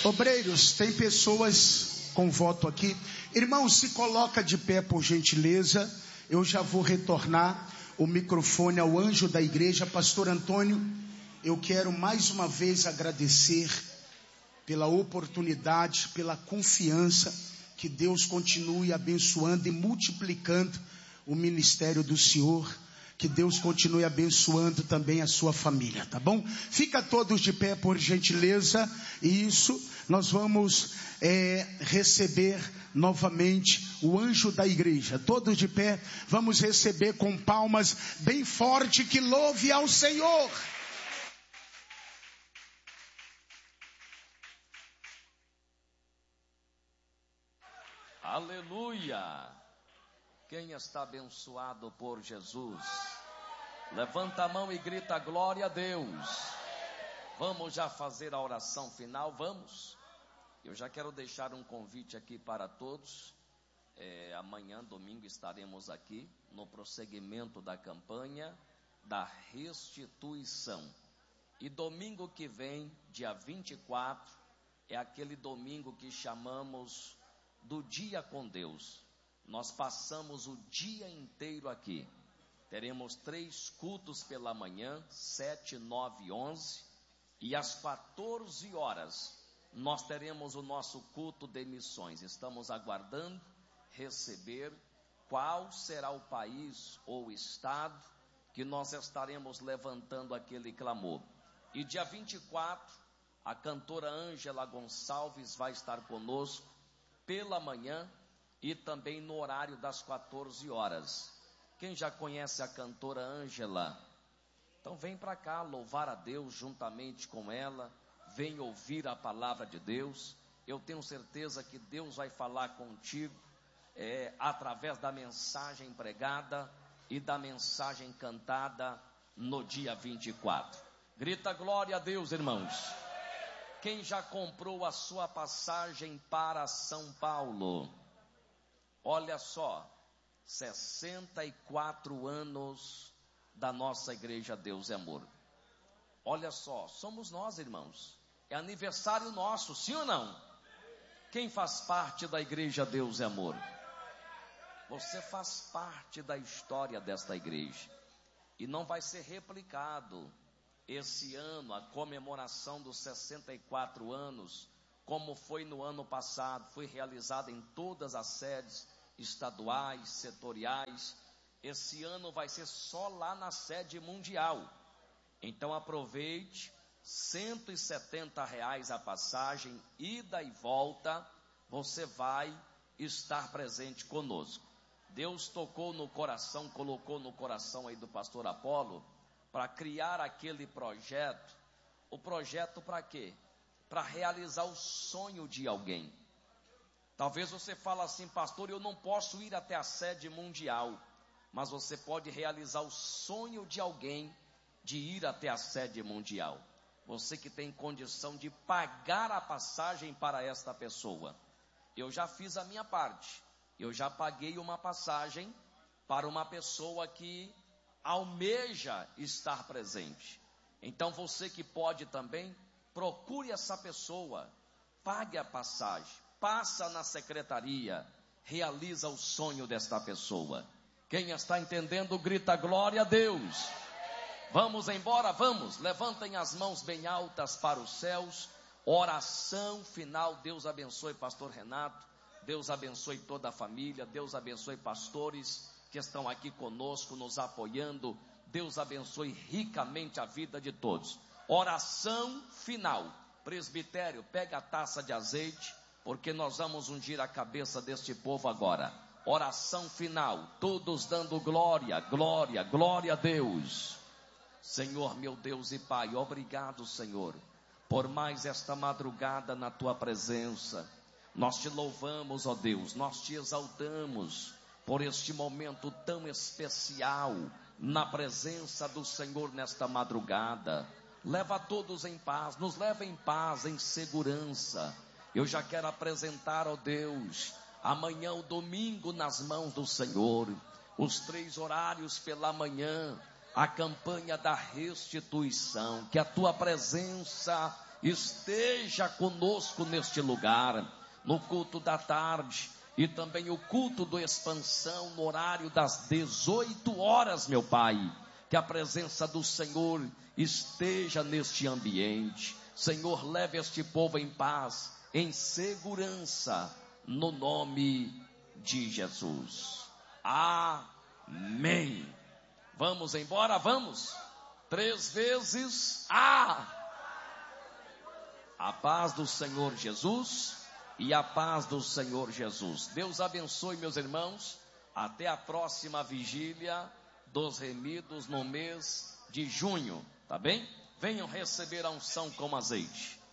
Obreiros, tem pessoas com voto aqui. Irmão, se coloca de pé, por gentileza. Eu já vou retornar o microfone ao anjo da igreja. Pastor Antônio, eu quero mais uma vez agradecer pela oportunidade, pela confiança. Que Deus continue abençoando e multiplicando o ministério do Senhor. Que Deus continue abençoando também a sua família, tá bom? Fica todos de pé, por gentileza. Isso, nós vamos receber novamente o anjo da igreja. Todos de pé, vamos receber com palmas bem forte, que louve ao Senhor. Aleluia! Quem está abençoado por Jesus? Levanta a mão e grita glória a Deus. Vamos já fazer a oração final, vamos? Eu já quero deixar um convite aqui para todos. Amanhã, domingo, estaremos aqui no prosseguimento da campanha da restituição. E domingo que vem, dia 24, é aquele domingo que chamamos do Dia com Deus. Nós passamos o dia inteiro aqui. Teremos 3 cultos pela manhã, 7, 9 e 11. E às 14 horas, nós teremos o nosso culto de missões. Estamos aguardando receber qual será o país ou estado que nós estaremos levantando aquele clamor. E dia 24, a cantora Ângela Gonçalves vai estar conosco pela manhã e também no horário das 14 horas. Quem já conhece a cantora Ângela? Então vem para cá louvar a Deus juntamente com ela. Vem ouvir a palavra de Deus. Eu tenho certeza que Deus vai falar contigo através da mensagem pregada e da mensagem cantada no dia 24. Grita glória a Deus, irmãos. Quem já comprou a sua passagem para São Paulo? Olha só, 64 anos da nossa igreja Deus é Amor. Olha só, somos nós, irmãos. É aniversário nosso, sim ou não? Quem faz parte da igreja Deus é Amor? Você faz parte da história desta igreja. E não vai ser replicado esse ano a comemoração dos 64 anos, como foi no ano passado. Foi realizada em todas as sedes estaduais, setoriais. Esse ano vai ser só lá na sede mundial. Então aproveite, R$170 a passagem, ida e volta, você vai estar presente conosco. Deus tocou no coração, colocou no coração aí do pastor Apolo, para criar aquele projeto. O projeto para quê? Para realizar o sonho de alguém. Talvez você fale assim, pastor, eu não posso ir até a sede mundial, mas você pode realizar o sonho de alguém de ir até a sede mundial. Você que tem condição de pagar a passagem para esta pessoa. Eu já fiz a minha parte. Eu já paguei uma passagem para uma pessoa que almeja estar presente. Então você que pode também, procure essa pessoa, pague a passagem, passa na secretaria, realiza o sonho desta pessoa. Quem está entendendo, grita glória a Deus. Vamos embora, vamos, levantem as mãos bem altas para os céus. Oração final. Deus abençoe pastor Renato, Deus abençoe toda a família, Deus abençoe pastores que estão aqui conosco, nos apoiando. Deus abençoe ricamente a vida de todos. Oração final. Presbitério, pega a taça de azeite, porque nós vamos ungir a cabeça deste povo agora. Oração final, todos dando glória, glória, glória a Deus. Senhor, meu Deus e Pai, obrigado, Senhor, por mais esta madrugada na Tua presença. Nós Te louvamos, ó Deus, nós Te exaltamos por este momento tão especial na presença do Senhor nesta madrugada. Leva todos em paz, nos leva em paz, em segurança. Eu já quero apresentar, ó Deus, amanhã o domingo nas mãos do Senhor, os 3 horários pela manhã, a campanha da restituição. Que a Tua presença esteja conosco neste lugar, no culto da tarde e também o culto do Expansão no horário das 18 horas, meu Pai. Que a presença do Senhor esteja neste ambiente. Senhor, leve este povo em paz, em segurança, no nome de Jesus. Amém. Vamos embora, vamos. 3 vezes. A paz do Senhor Jesus e a paz do Senhor Jesus. Deus abençoe, meus irmãos. Até a próxima vigília dos remidos no mês de junho, tá bem? Venham receber a unção com azeite.